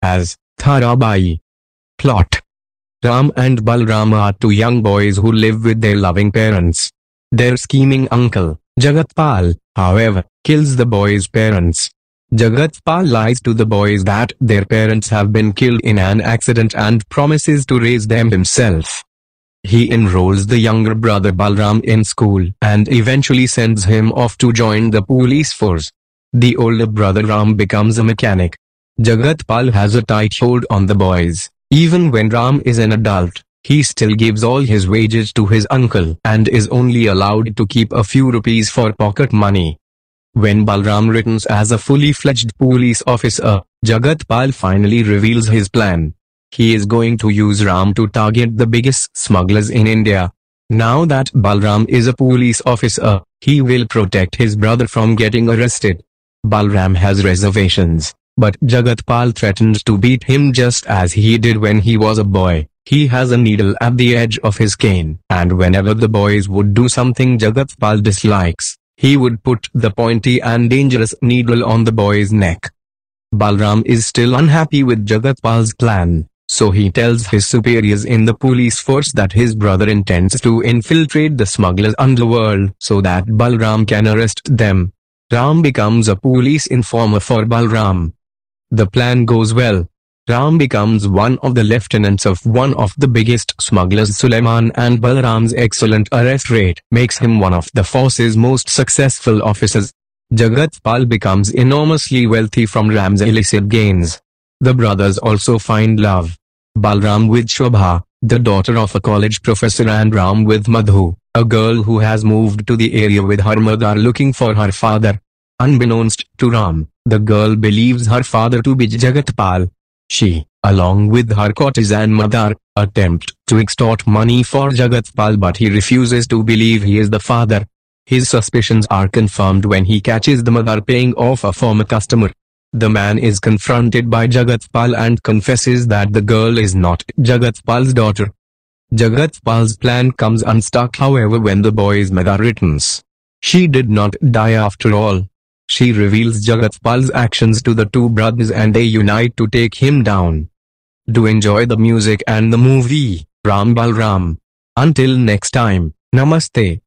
as Tharabai. Plot: Ram and Balram are two young boys who live with their loving parents. Their scheming uncle, Jagatpal, however, kills the boys' parents. Jagatpal lies to the boys that their parents have been killed in an accident and promises to raise them himself. He enrolls the younger brother Balram in school and eventually sends him off to join the police force. The older brother Ram becomes a mechanic. Jagatpal has a tight hold on the boys. Even when Ram is an adult, he still gives all his wages to his uncle and is only allowed to keep a few rupees for pocket money. When Balram returns as a fully fledged police officer, Jagatpal finally reveals his plan. He is going to use Ram to target the biggest smugglers in India. Now that Balram is a police officer, he will protect his brother from getting arrested. Balram has reservations, but Jagatpal threatens to beat him just as he did when he was a boy. He has a needle at the edge of his cane, and whenever the boys would do something Jagatpal dislikes, he would put the pointy and dangerous needle on the boy's neck. Balram is still unhappy with Jagatpal's plan, so he tells his superiors in the police force that his brother intends to infiltrate the smugglers' underworld so that Balram can arrest them. Ram becomes a police informer for Balram. The plan goes well. Ram becomes one of the lieutenants of one of the biggest smugglers. Suleiman, and Balram's excellent arrest rate makes him one of the force's most successful officers. Jagatpal becomes enormously wealthy from Ram's illicit gains. The brothers also find love. Balram with Shobha, the daughter of a college professor, and Ram with Madhu, a girl who has moved to the area with her mother looking for her father. Unbeknownst to Ram, the girl believes her father to be Jagatpal. She, along with her courtesan mother, attempt to extort money for Jagatpal, but he refuses to believe he is the father. His suspicions are confirmed when he catches the mother paying off a former customer. The man is confronted by Jagatpal and confesses that the girl is not Jagatpal's daughter. Jagatpal's plan comes unstuck, however, when the boy's mother returns. She did not die after all. She reveals Jagatpal's actions to the two brothers and they unite to take him down. Do enjoy the music and the movie, Ram Balram. Until next time, Namaste.